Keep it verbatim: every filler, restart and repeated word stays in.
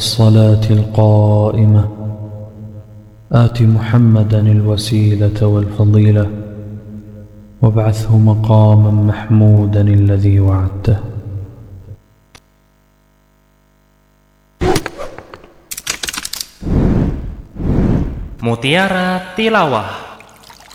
والصلاة القائمة آت محمدا الوسيلة والفضيلة وابعثه مقاما محمودا الذي وعدته. Mutiara Tilawah.